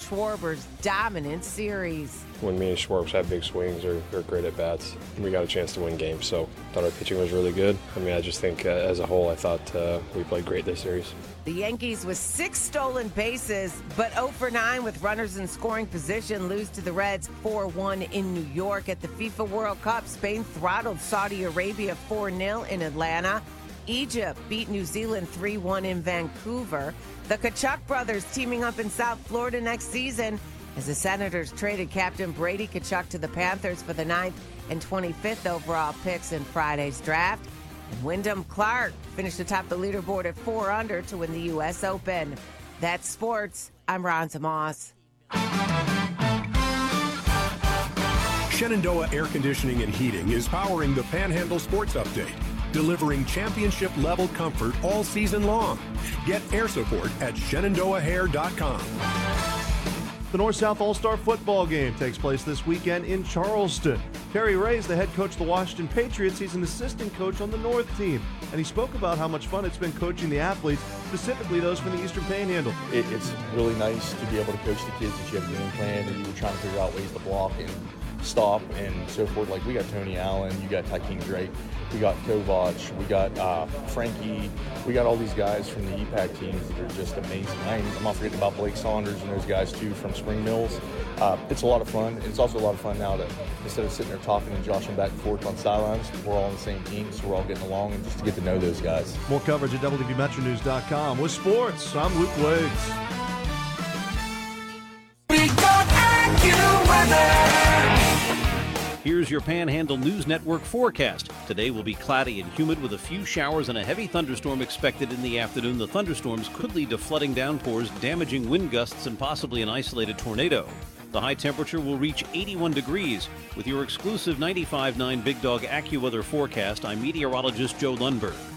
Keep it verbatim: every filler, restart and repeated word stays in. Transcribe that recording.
Schwarber's dominant series. When me and Schwarber have big swings or are great at bats, we got a chance to win games. So I thought our pitching was really good. I mean, I just think uh, as a whole, I thought uh, we played great this series. The Yankees with six stolen bases, but oh for nine with runners in scoring position, lose to the Reds four one in New York. At the FIFA World Cup, Spain throttled Saudi Arabia four nil in Atlanta. Egypt beat New Zealand three one in Vancouver. The Kachuk brothers teaming up in South Florida next season as the Senators traded Captain Brady Kachuk to the Panthers for the ninth and twenty-fifth overall picks in Friday's draft. And Wyndham Clark finished atop the leaderboard at four under to win the U S Open. That's sports. I'm Ronza Moss. Shenandoah Air Conditioning and Heating is powering the Panhandle Sports Update, delivering championship-level comfort all season long. Get air support at shenandoah hair dot com. The North-South All-Star football game takes place this weekend in Charleston. Terry Ray is the head coach of the Washington Patriots. He's an assistant coach on the North team, and he spoke about how much fun it's been coaching the athletes, specifically those from the Eastern Panhandle. It, it's really nice to be able to coach the kids that you have a game plan and you're trying to figure out ways to block and stop and so forth. Like we got Tony Allen, you got Tykeem Drake, we got Kovac, we got uh, Frankie, we got all these guys from the E PAC teams that are just amazing. I ain't, I'm not forgetting about Blake Saunders and those guys too from Spring Mills. Uh, it's a lot of fun. It's also a lot of fun now that instead of sitting there talking and joshing back and forth on sidelines, we're all on the same team, so we're all getting along and just to get to know those guys. More coverage at W V Metro News dot com. With sports, I'm Luke Wiggs. We got AccuWeather. Here's your Panhandle News Network forecast. Today will be cloudy and humid with a few showers and a heavy thunderstorm expected in the afternoon. The thunderstorms could lead to flooding downpours, damaging wind gusts, and possibly an isolated tornado. The high temperature will reach eighty-one degrees. With your exclusive ninety-five point nine Big Dog AccuWeather forecast, I'm meteorologist Joe Lundberg.